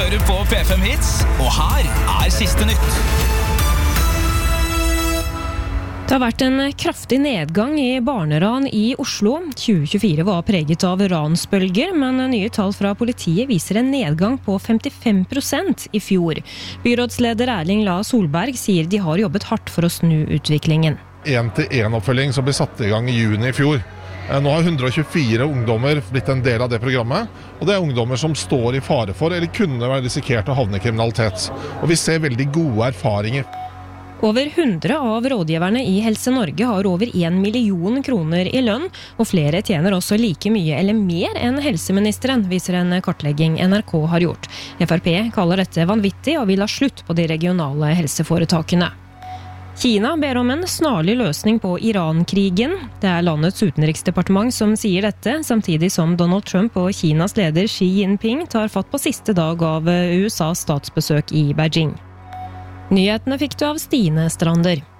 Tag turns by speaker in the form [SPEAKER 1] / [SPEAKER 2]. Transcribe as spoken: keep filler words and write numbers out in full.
[SPEAKER 1] hører på P fem Hits, og her er siste nytt.
[SPEAKER 2] Det har vært en kraftig nedgang i barneran i Oslo. tjue tjuefire var preget av ransbølger, men nye tall fra politiet viser en nedgang på femtifem prosent i fjor. Byrådsleder Erling La Solberg sier de har jobbet hardt for å snu utviklingen.
[SPEAKER 3] En-til-en-oppfølging som ble satt i gang i juni i fjor. Nå har hundre og tjuefire ungdommer blitt en del av det programmet, og det er ungdommer som står i fare for eller kunne være risikert å havne i kriminalitet. Og vi ser veldig gode erfaringer.
[SPEAKER 2] Over hundre av rådgiverne i Helse Norge har over en million kroner i lønn, og flere tjener også like mye eller mer enn helseministeren, viser en kartlegging N R K har gjort. F R P kaller dette vanvittig og vil ha slutt på de regionale helseforetakene. Kina ber om en snarlig løsning på Iran-krigen. Det er landets utenriksdepartement som sier dette, samtidig som Donald Trump og Kinas leder Xi Jinping tar fatt på siste dag av U S A's statsbesøk i Beijing. Nyhetene fikk du av Stine Strander.